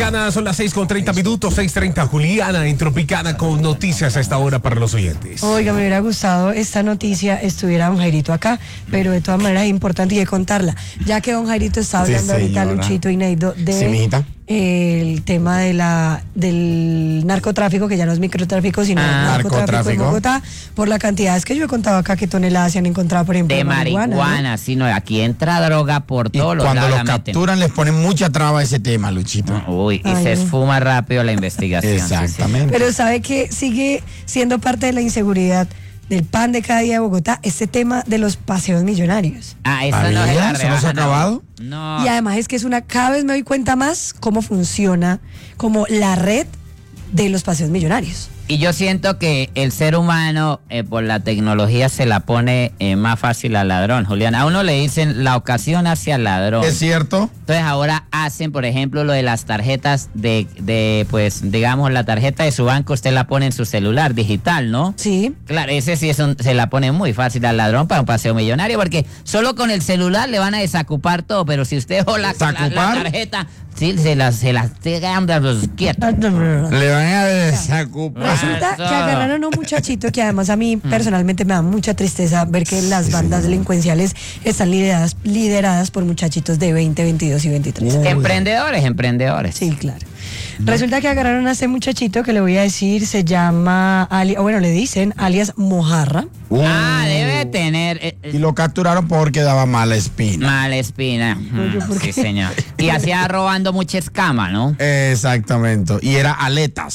Tropicana, son las 6:30, 6:30. Juliana en Tropicana con noticias a esta hora para los oyentes. Oiga, me hubiera gustado esta noticia, estuviera don Jairito acá, pero de todas maneras es importante que contarla, ya que don Jairito está hablando ahorita, Luchito y Neido, de el tema del narcotráfico, que ya no es microtráfico, sino narcotráfico en Bogotá, por la cantidad que yo he contado acá que toneladas se han encontrado, por ejemplo, de marihuana, ¿no? Sino aquí entra droga por todos los lados. Cuando los capturan les ponen mucha traba a ese tema, Luchito. Se esfuma rápido la investigación. Exactamente. Pero sabe que sigue siendo parte de la inseguridad del pan de cada día de Bogotá, este tema de los paseos millonarios. Eso no es la ¿Eso no se ha acabado? No. Y además es que cada vez me doy cuenta más cómo funciona como la red de los paseos millonarios. Y yo siento que el ser humano, por la tecnología, se la pone más fácil al ladrón, Julián. A uno le dicen la ocasión hacia el ladrón. ¿Es cierto? Entonces ahora hacen, por ejemplo, lo de las tarjetas pues, digamos, la tarjeta de su banco, usted la pone en su celular digital, ¿no? Sí. Claro, ese sí se la pone muy fácil al ladrón para un paseo millonario, porque solo con el celular le van a desacupar todo, pero si usted dejó la tarjeta... Sí, se las anda los quietos. Le van a desacupar. Resulta que agarraron a un muchachito que además a mí personalmente me da mucha tristeza ver que las bandas delincuenciales están lideradas por muchachitos de 20, 22 y 23. Emprendedores. Sí, claro. Resulta que agarraron a este muchachito que le voy a decir, se llama, le dicen alias Mojarra. Debe tener... y lo capturaron porque daba mala espina. Mala espina. Sí, señor. Y hacía robando mucha escama, ¿no? Exactamente. Y era aleta.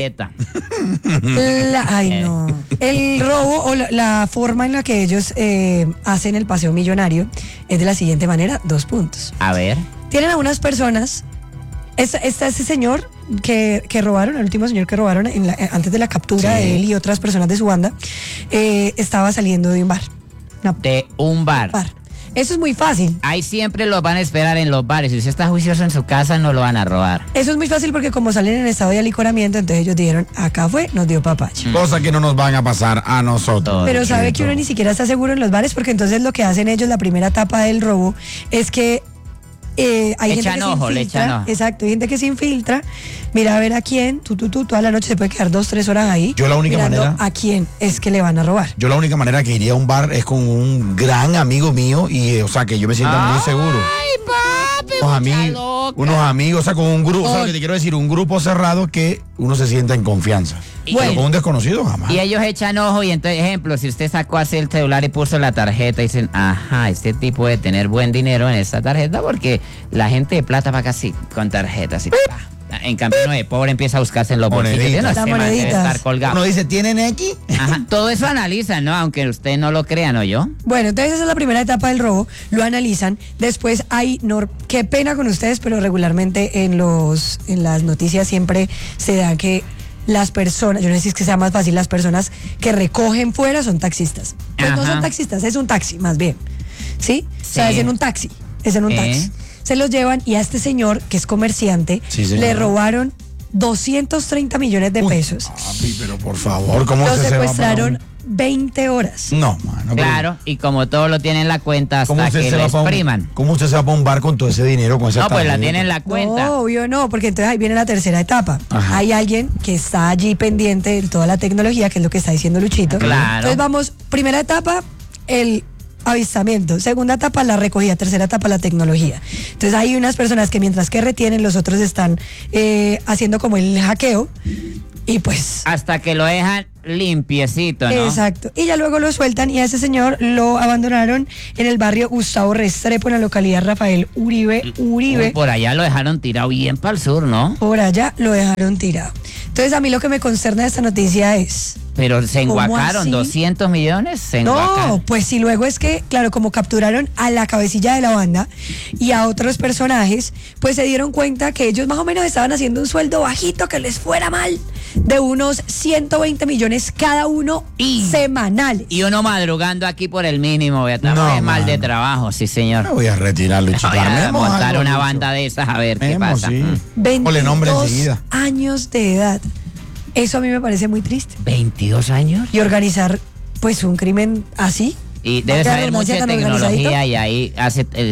No. El robo o la forma en la que ellos hacen el paseo millonario es de la siguiente manera, 2 puntos. A ver. Tienen a unas personas... Está ese señor que robaron, el último señor que robaron antes de la captura de él y otras personas de su banda, estaba saliendo de un bar. De un bar. Eso es muy fácil. Ahí siempre los van a esperar en los bares. Si usted está juicioso en su casa, no lo van a robar. Eso es muy fácil porque como salen en estado de alicoramiento, entonces ellos dijeron, acá fue, nos dio papacho. Cosa que no nos van a pasar a nosotros. Pero sabe que uno ni siquiera está seguro en los bares, porque entonces lo que hacen ellos, la primera etapa del robo, es que hay gente que se infiltra, exacto, hay gente que se infiltra, mira a ver a quién, toda la noche se puede quedar 2-3 horas ahí. Yo la única manera a quién es que le van a robar. Yo la única manera que iría a un bar es con un gran amigo mío y, o sea, que yo me sienta muy seguro. Ay, papi, unos amigos, o sea, con un grupo, o sea, lo que te quiero decir, un grupo cerrado que uno se sienta en confianza. Pero con un desconocido jamás. Y ellos echan ojo y entonces, ejemplo, si usted sacó así el celular y puso la tarjeta y dicen, este tipo debe tener buen dinero en esta tarjeta porque la gente de plata va casi con tarjetas. En cambio, uno de pobre empieza a buscarse en los bolsillos. Estar colgado. Uno dice, ¿tienen X? Todo eso analizan, ¿no? Aunque usted no lo crea, ¿no? Yo. Bueno, entonces esa es la primera etapa del robo. Lo analizan. Después hay, qué pena con ustedes, pero regularmente en las noticias siempre se da que las personas, yo no sé si es que sea más fácil, las personas que recogen fuera son taxistas. Pues no son taxistas, es un taxi más bien. ¿Sí? O sea, es en un taxi. Se los llevan y a este señor, que es comerciante, le robaron 230 millones de pesos. Papi, pero por favor, ¿cómo lo secuestraron 20 horas. No, mano. Claro, y como todo lo tiene en la cuenta hasta que le expriman. ¿Cómo usted se va para un bar con todo ese dinero, con esa No, pues la tiene en la cuenta. No, obvio no, porque entonces ahí viene la tercera etapa. Hay alguien que está allí pendiente de toda la tecnología, que es lo que está diciendo Luchito. Claro. Entonces vamos, primera etapa, el avistamiento, segunda etapa la recogida, tercera etapa la tecnología. Entonces hay unas personas que mientras que retienen, los otros están haciendo como el hackeo y pues... Hasta que lo dejan limpiecito, ¿no? Exacto. Y ya luego lo sueltan y a ese señor lo abandonaron en el barrio Gustavo Restrepo, en la localidad Rafael Uribe. Por allá lo dejaron tirado bien para el sur, ¿no? Por allá lo dejaron tirado. Entonces a mí lo que me concerna de esta noticia es... Pero se enguacaron, 200 millones, No, pues si luego es que, claro, como capturaron a la cabecilla de la banda y a otros personajes, pues se dieron cuenta que ellos más o menos estaban haciendo un sueldo bajito, que les fuera mal, de unos 120 millones cada uno semanales. Y uno madrugando aquí por el mínimo, mal de trabajo, sí señor. Me voy a retirar, Luchito. Voy a montar una banda de esas a ver qué pasa. Sí. 22 años de edad. Eso a mí me parece muy triste. 22 años. Y organizar, pues, un crimen así. Y debe saber mucha tecnología y ahí hace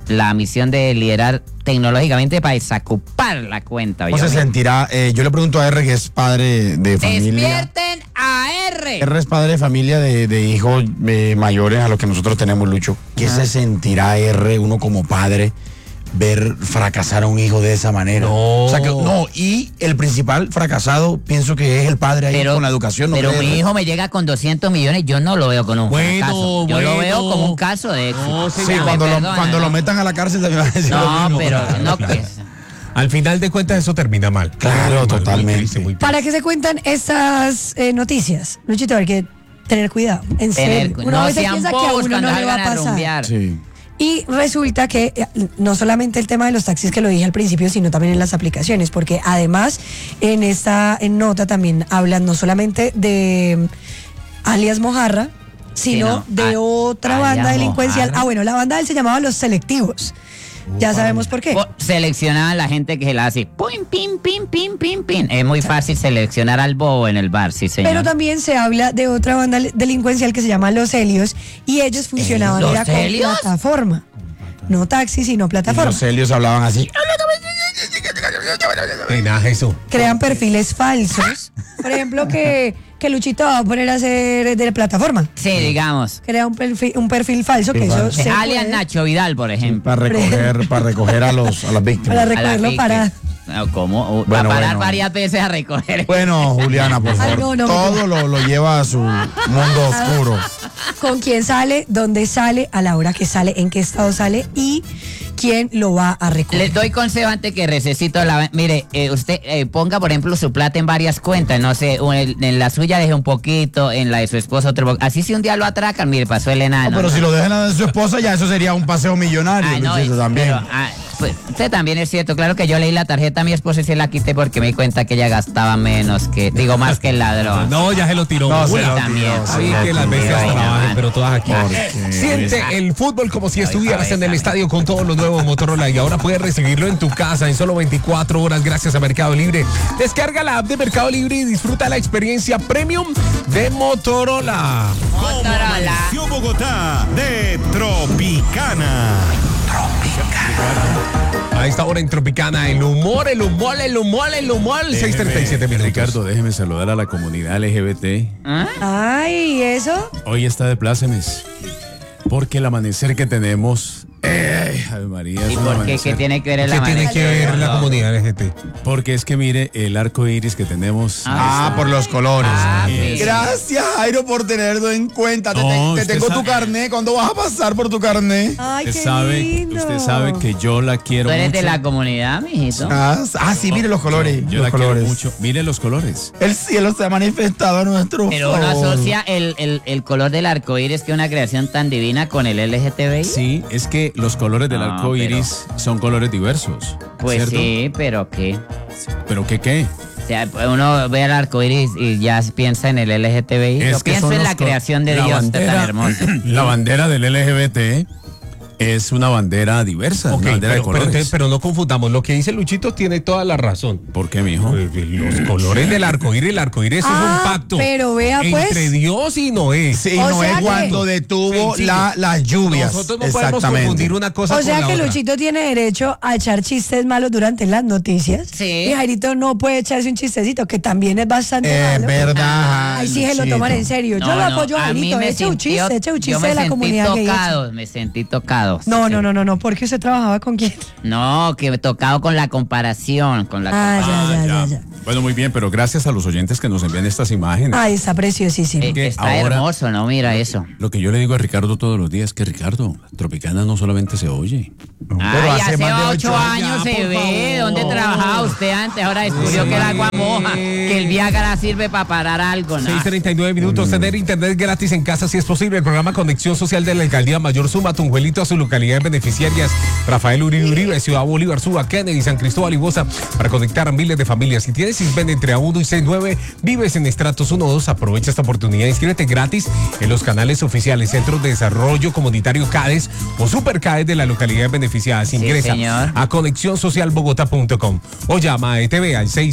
la misión de liderar tecnológicamente para desocupar la cuenta. ¿Cómo se sentirá? Yo le pregunto a R, que es padre de familia. ¡Despierten a R! R es padre de familia de hijos mayores a los que nosotros tenemos, Lucho. ¿Qué se sentirá R, uno como padre, ver fracasar a un hijo de esa manera? No. O sea que, y el principal fracasado pienso que es el padre ahí con la educación. ¿No pero cree, mi R? hijo me llega con 200 millones, yo no lo veo con un fracaso. Yo lo veo como un caso de éxito. No, Sí, señor. cuando lo metan a la cárcel también van a decir lo No, mismo. pero no pues. Al final de cuentas eso termina mal. Claro, Muy mal, totalmente. muy triste, muy triste. ¿Para qué se cuentan estas noticias? Luchito, hay que tener cuidado. En serio. Uno a No veces sean piensa que a bobos uno no cuando le va a salgan a pasar. rumbear. Sí. Y resulta que no solamente el tema de los taxis que lo dije al principio, sino también en las aplicaciones, porque además en nota también hablan no solamente de alias Mojarra, sino de otra alias banda delincuencial. Mojarra. La banda de él se llamaba Los Selectivos. Ya sabemos por qué. Seleccionaban la gente que se la hace pim, pim, pim, pim, pim, pim. Es muy fácil seleccionar al bobo en el bar, sí, señor. Pero también se habla de otra banda delincuencial que se llama Los Helios y ellos funcionaban ¿Los era con Helios? plataforma. No taxi, sino Y plataforma. los Helios hablaban así. Nada, eso. Crean perfiles falsos. Por ejemplo, que Luchito va a poner a hacer de plataforma. Sí, digamos. Crea un perfil falso que eso se Alias puede Nacho Vidal, por ejemplo. Para recoger a las víctimas. para A la recogerlo víctima. para... No, ¿cómo? Va Bueno, a parar bueno. varias veces a recoger. Bueno, Juliana, por Ay, favor. no, todo lo lleva a su mundo oscuro. Con quién sale, dónde sale, a la hora que sale, en qué estado sale y quién lo va a recoger. Les doy consejo antes que recesito la... Mire, usted ponga, por ejemplo, su plata en varias cuentas. No sé, en la suya deje un poquito, en la de su esposa otro poco. Así si un día lo atracan, mire, pasó el enano. No, pero ¿no? si lo dejan a su esposa, ya eso sería un paseo millonario. Ah, no, Luchito, también. pero, pues, usted también es cierto. Claro que yo leí la tarjeta a mi esposa y se la quité porque me di cuenta que ella gastaba menos que... Digo, más que el ladrón. No, ya se lo tiró. No, se Una. lo también. tiró, Así se que lo las tiró. bestias Ay, trabajan, no, pero todas aquí. Porque- Siente el fútbol como si estuvieras en el estadio con todos los nuevos Motorola y ahora puedes recibirlo en tu casa en solo 24 horas gracias a Mercado Libre. Descarga la app de Mercado Libre y disfruta la experiencia premium de Motorola. Motorola. Amaneció Bogotá de Tropicana. A esta hora en Tropicana, el humor, 6:37 minutos. Ricardo, déjeme saludar a la comunidad LGBT. Ay, ¿eso? Hoy está de plácemes. Porque el amanecer que tenemos. Ave María, es ¿Y un por qué? amanecer. ¿Qué tiene que ver el ¿Qué tiene amanecer? que ver la comunidad LGT? Porque es que mire el arco iris que tenemos. Por los colores. sí. Gracias, Jairo, por tenerlo en cuenta. No, te usted tengo tu sabe- carné. ¿Cuándo vas a pasar por tu carné? Ay, qué lindo. Usted sabe que yo la quiero ¿Tú eres mucho. de la comunidad, mijito? Sí, mire los colores. Yo los la colores. quiero mucho. Mire los colores. El cielo se ha manifestado a nuestro Pero uno favor. asocia el color del arco iris, que es una creación tan divina, con el LGTBI. Sí, es que los colores del No, arco iris son colores diversos. Pues ¿cierto? sí, pero ¿qué? ¿Pero qué? O sea, uno ve el arco iris y ya piensa en el LGTBI. Yo Es que pienso son en la los creación de la Dios, bandera- tan hermosa. La bandera del LGBT es una bandera diversa, Ok, una bandera de colores. pero no confundamos. Lo que dice Luchito tiene toda la razón. ¿Por qué, mijo? Los colores del arcoíris, el arcoíris es un pacto pero vea, pues. entre Dios y Noé. Sí, O no sea es que- cuando detuvo Sencillo. las lluvias. Nosotros no podemos Exactamente. confundir una cosa O con sea la que otra. Luchito tiene derecho a echar chistes malos durante las noticias. Sí. Y Jairito no puede echarse un chistecito, que también es bastante Es malo. verdad. Ahí sí se lo Luchito. toman en serio. Yo lo apoyo a Jairito. Eche un chiste, eche un chiste de la comunidad gay. Me sentí tocado. No, Sí. no, porque usted trabajaba con quién. No, que tocado con la comparación, con la Ya. Bueno, muy bien, pero gracias a los oyentes que nos envían estas imágenes. Ay, está preciosísimo. Está ahora- hermoso, ¿no? Mira eso. Lo que yo le digo a Ricardo todos los días es que Ricardo, Tropicana no solamente se oye. Ay, hace hace más de 8 8 años ya, se por ve. favor. ¿Dónde trabajaba usted antes? Ahora descubrió que el agua moja, que el Viagra sirve para parar algo, ¿no? 6:39 minutos. Tener internet gratis en casa si es posible. El programa Conexión Social de la Alcaldía Mayor suma Tunjuelito a sus localidades beneficiarias. Rafael Uribe, Ciudad Bolívar, Suba, Kennedy, San Cristóbal y Bosa para conectar a miles de familias. Si tienes Sisbén entre A1 y C9, vives en estratos 1 o 2, aprovecha esta oportunidad. Inscríbete gratis en los canales oficiales Centros de Desarrollo Comunitario CADES o Super CADES de las localidades beneficiadas. Ingresa señor. a conexionsocialbogotá.com o llama a ETV al 6